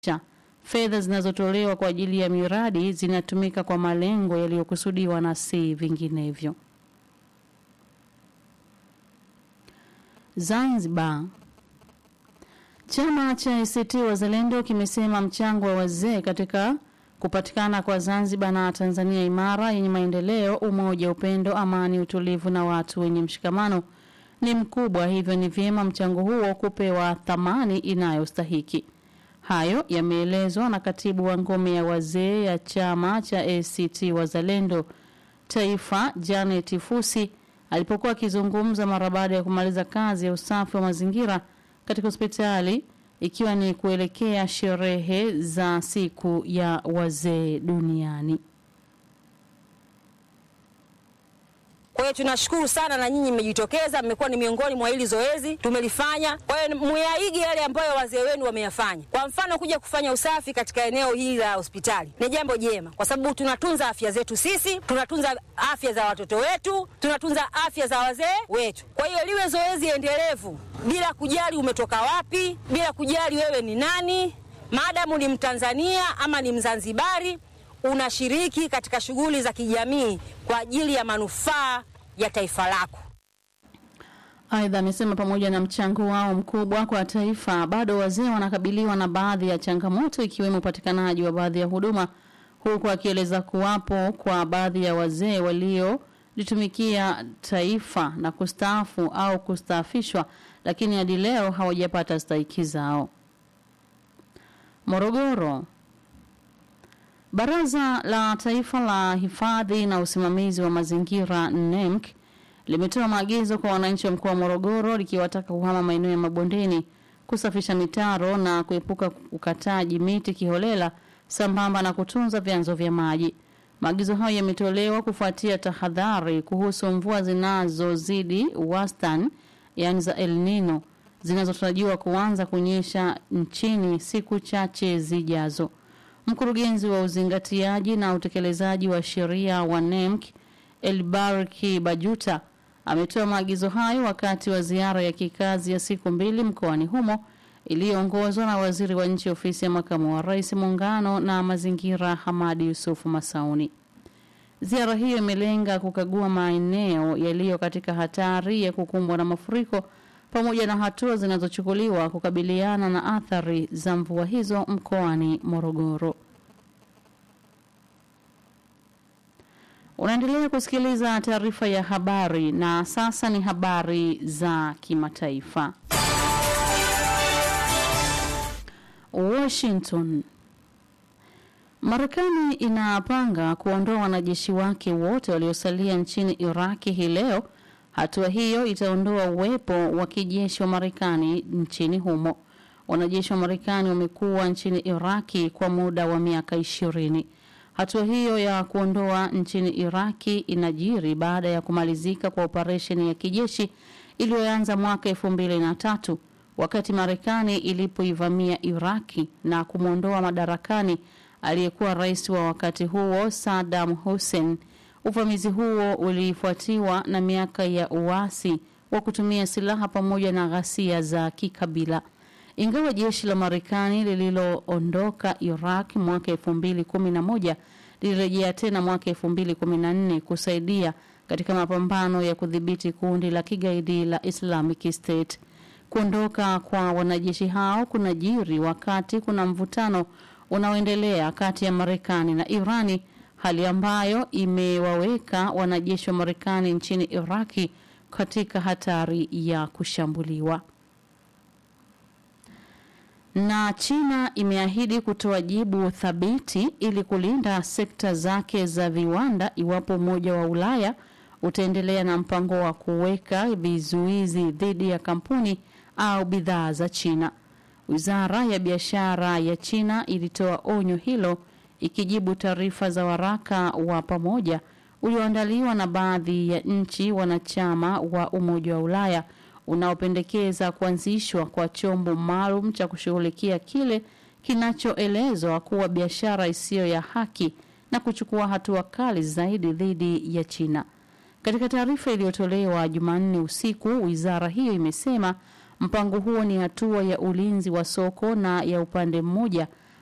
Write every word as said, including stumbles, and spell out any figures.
fedha zinazotolewa kwa ajili ya miradi zinatumika kwa malengo yaliyokusudiwa na si vinginevyo. Zanzibar. Chama cha A C T Wazalendo kimesema mchango wa wazee katika kupatikana kwa Zanzibar na Tanzania imara yenye maendeleo, umoja, upendo, amani, utulivu na watu wenye mshikamano ni mkubwa, hivyo ni vyema mchango huo kupewa thamani inayostahiki. Hayo yameelezwa na katibu wa ngome ya wazee ya chama cha A C T Wazalendo Taifa, Janet Fusi, alipokuwa akizungumza mara baada ya kumaliza kazi ya usafi wa mazingira katika hospitali, ikiwa ni kuelekea sherehe za siku ya wazee duniani. Kwa hiyo tunashukuru sana na nyinyi mmejitokeza, mmekuwa ni miongoni mwa hili zoezi tumelifanya. Kwa hiyo muyaige yale ambayo wazee wenu wameyafanya. Kwa mfano kuja kufanya usafi katika eneo hili la hospitali ni jambo jema, kwa sababu tunatunza afya zetu sisi, tunatunza afya za watoto wetu, tunatunza afya za wazee wetu. Kwa hiyo liwe zoezi endelevu bila kujali umetoka wapi, bila kujali wewe ni nani, maadamu ni Mtanzania ama ni Mzanzibari, unashiriki katika shughuli za kijamii kwa ajili ya manufaa ya taifa lako. Aidha amesema pamoja na mchango wao mkubwa kwa taifa, bado wazee wanakabiliwa na baadhi ya changamoto, ikiwemo upatikanaji wa baadhi ya huduma, huku akieleza kuwapo kwa baadhi ya wazee walio litumikia taifa na kustaafu au kustaafishwa, lakini hadi leo hawajapata stahiki zao. Morogoro. Baraza la Taifa la Hifadhi na Usimamizi wa Mazingira N E M C limetoa maagizo kwa wananchi wa mkoa wa Morogoro likiwataka kuhama maeneo ya mabondeni, kusafisha mitaro na kuepuka ukataji miti kiholela, sambamba na kutunza vyanzo vya maji. Maagizo hayo yametolewa kufuatia tahadhari kuhusu mvua zinazozidi wastani, yani za El Nino, zinazotarajiwa kuanza kunyesha nchini siku chache zijazo. Mkurugenzi wa uzingatiaji na utekelezaji wa sheria wa N E M C, Elbarki Bajuta, ametoa maagizo hayo wakati wa ziara ya kikazi ya siku mbili mkoani humo iliyoongozwa na waziri wa nchi ofisi ya makamu wa rais muungano na mazingira Hamadi Yusufu Masauni. Ziara hiyo imelenga kukagua maeneo yaliyo katika hatari ya kukumbwa na mafuriko pamoja na hatua zinazochukuliwa kukabiliana na athari za mvua hizo mkoani Morogoro. Unaendelea kusikiliza taarifa ya habari, na sasa ni habari za kimataifa. Washington. Marekani inapanga kuondoa wanajeshi wake wote waliosalia nchini Iraki hii leo. Hatua hiyo itaondoa uwepo wa kijeshi wa Marekani nchini humo. Wanajeshi wa Marekani wamekuwa nchini Iraki kwa muda wa miaka ishirini. Hatua hiyo ya kuondoa nchini Iraki inajiri baada ya kumalizika kwa operesheni ya kijeshi iliyoanza mwaka elfu mbili na tatu wakati Marekani ilipoivamia Iraki na kumuondoa madarakani aliyekuwa rais wa wakati huo Saddam Hussein. Uvamizi huo ulifuatiwa na miaka ya uasi wa kutumia silaha pamoja na ghasia za kikabila. Ingawa jeshi la Marekani lililoondoka Iraq mwaka elfu mbili kumi na moja lilirejea tena mwaka elfu mbili kumi na nne kusaidia katika mapambano ya kudhibiti kundi la kigaidi la Islamic State. Kuondoka kwa wanajeshi hao kunajiri wakati kuna mvutano unaoendelea kati ya Marekani na Irani, hali ambayo imewaweka wanajeshi wa Marekani nchini Iraki katika hatari ya kushambuliwa. Na China imeahidi kutoa jibu thabiti ili kulinda sekta zake za viwanda iwapo Umoja wa Ulaya utaendelea na mpango wa kuweka vizuizi dhidi ya kampuni au bidhaa za China. Wizara ya biashara ya China ilitoa onyo hilo ikijibu taarifa za waraka wa pamoja ulioandaliwa na baadhi ya nchi wanachama wa Umoja wa Ulaya unaopendekeza kuanzishwa kwa chombo maalum cha kushughulikia kile kinachoelezwa kuwa biashara isiyo ya haki na kuchukua hatua kali zaidi dhidi ya China. Katika taarifa iliyotolewa Jumanne usiku, wizara hiyo imesema mpango huo ni hatua ya ulinzi wa soko na ya upande mmoja